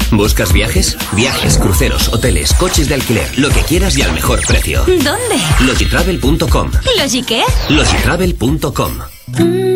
¿Buscas viajes? Viajes, cruceros, hoteles, coches de alquiler, lo que quieras y al mejor precio. ¿Dónde? Logitravel.com. ¿Logi qué? Logitravel.com.